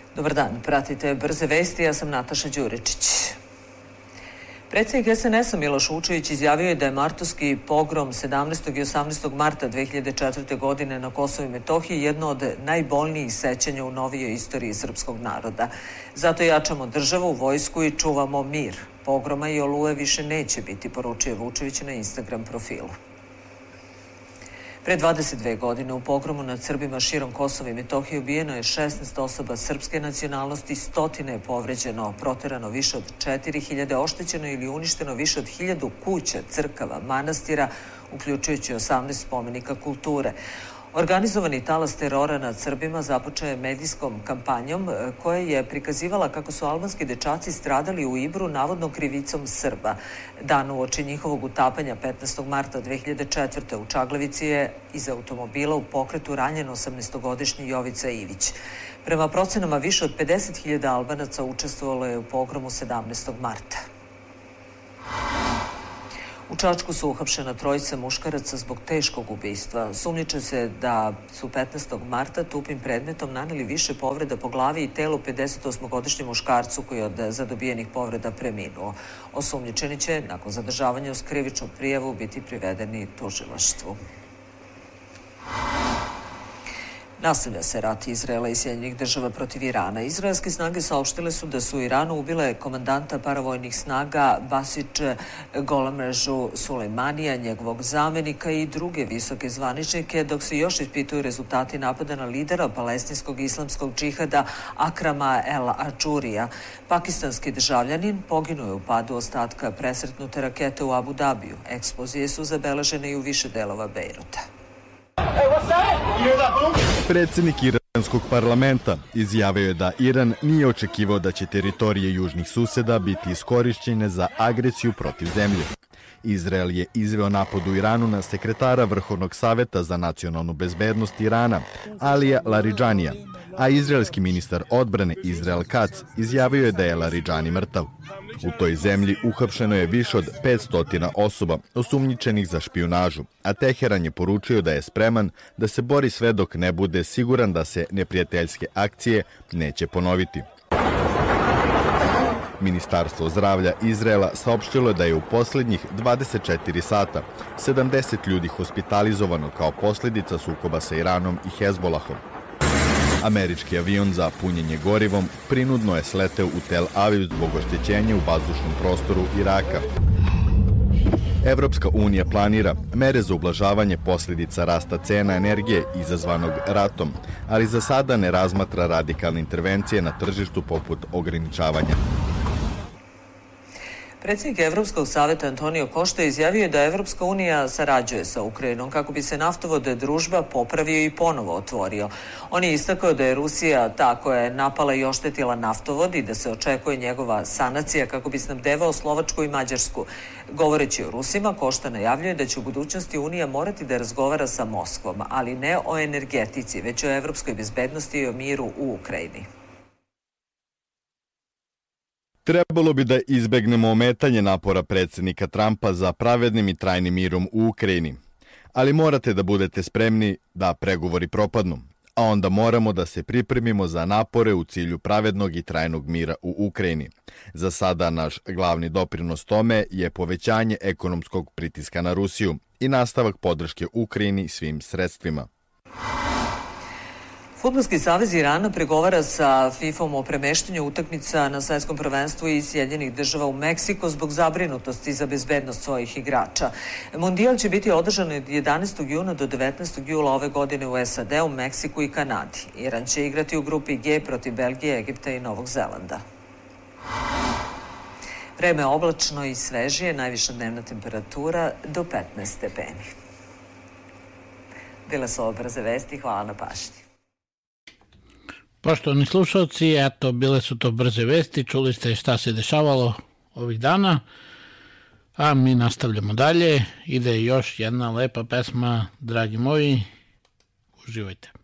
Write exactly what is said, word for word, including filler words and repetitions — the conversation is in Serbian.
Dobar dan, pratite Brze vesti, ja sam Nataša Đuričić. Predsjednik es en es a Miloš Vučević izjavio je da je martovski pogrom sedamnaestog i osamnaestog marta dve hiljade četvrte. godine na Kosovu i Metohiji jedno od najbolnijih sećanja u novijoj istoriji srpskog naroda. Zato jačamo državu, vojsku i čuvamo mir. Pogroma i oluje više neće biti, poručio Vučević na Instagram profilu. Pre dvadeset dve godine u pogromu nad Srbima širom Kosova i Metohije ubijeno je šesnaest osoba srpske nacionalnosti, stotine je povređeno, proterano više od četiri hiljade, oštećeno ili uništeno više od hiljadu kuća, crkava, manastira, uključujući osamnaest spomenika kulture. Organizovani talas terora nad Srbima započeo je medijskom kampanjom koja je prikazivala kako su albanski dečaci stradali u Ibru navodno krivicom Srba. Dan uoči njihovog utapanja petnaestog marta dve hiljade četvrte. u Čaglavici je iz automobila u pokretu ranjen osamnaestogodišnji Jovica Ivić. Prema procenama više od pedeset hiljada Albanaca učestvovalo je u pogromu sedamnaestog marta. U Čačku su uhapšena trojica muškaraca zbog teškog ubistva. Sumnjiče se da su petnaestog marta tupim predmetom naneli više povreda po glavi i telu pedesetosmogodišnjem muškarcu koji je od zadobijenih povreda preminuo. Osumnjičeni će, nakon zadržavanja uz krivičnu prijavu, biti privedeni tužilaštvu. Nastavlja se rat Izraela i Sjedinjenih država protiv Irana. Izraelske snage saopštile su da su u Iranu ubile komandanta paravojnih snaga Basić Golamrežu Sulejmanija, njegovog zamenika i druge visoke zvaničnike, dok se još ispituju rezultati napada na lidera palestinskog islamskog džihada Akrama El Adžurija. Pakistanski državljanin poginuo je u padu ostatka presretnute rakete u Abu Dabiju. Eksplozije su zabeležene i u više delova Bejruta. Predsjednik iranskog parlamenta izjavio je da Iran nije očekivao da će teritorije južnih suseda biti iskorišćene za agresiju protiv zemlje. Izrael je izveo napad u Iranu na sekretara Vrhovnog saveta za nacionalnu bezbednost Irana, Alija Laridžanija, a izraelski ministar odbrane Izrael Kac izjavio je da je Laridžani mrtav. U toj zemlji uhapšeno je više od petsto osoba osumnjičenih za špijunažu, a Teheran je poručio da je spreman da se bori sve dok ne bude siguran da se neprijateljske akcije neće ponoviti. Ministarstvo zdravlja Izraela saopštilo je da je u posljednjih dvadeset četiri sata sedamdeset ljudi hospitalizovano kao posljedica sukoba sa Iranom i Hezbolahom. Američki avion za punjenje gorivom prinudno je sleteo u Tel Aviv zbog oštećenja u vazdušnom prostoru Iraka. Evropska unija planira mere za ublažavanje posljedica rasta cena energije izazvanog ratom, ali za sada ne razmatra radikalne intervencije na tržištu poput ograničavanja. Predsjednik Evropskog saveta Antonio Košta izjavio je da Evropska unija sarađuje sa Ukrajinom kako bi se naftovod družba popravio i ponovo otvorio. On je istakao da je Rusija ta koja je napala i oštetila naftovod i da se očekuje njegova sanacija kako bi snabdevao Slovačku i Mađarsku. Govoreći o Rusima, Košta najavljuje da će u budućnosti Unija morati da razgovara sa Moskvom, ali ne o energetici, već o evropskoj bezbednosti i o miru u Ukrajini. Trebalo bi da izbegnemo ometanje napora predsjednika Trumpa za pravednim i trajnim mirom u Ukrajini. Ali morate da budete spremni da pregovori propadnu, a onda moramo da se pripremimo za napore u cilju pravednog i trajnog mira u Ukrajini. Za sada naš glavni doprinos tome je povećanje ekonomskog pritiska na Rusiju i nastavak podrške Ukrajini svim sredstvima. Fudbalski savez Irana pregovara sa fifom o premeštanju utakmica na svetskom prvenstvu iz Sjedinjenih država u Meksiko zbog zabrinutosti za bezbednost svojih igrača. Mondijal će biti održan od jedanaestog juna do devetnaestog jula ove godine u es a de, u Meksiku i Kanadi. Iran će igrati u grupi G protiv Belgije, Egipta i Novog Zelanda. Vreme je oblačno i svežije, najviša dnevna temperatura do petnaest stepeni. Bile su ovo brze vesti, hvala na pažnji. Poštovani slušalci, eto, bile su to brze vesti, čuli ste šta se dešavalo ovih dana, a mi nastavljamo dalje, ide još jedna lepa pesma, dragi moji, uživajte.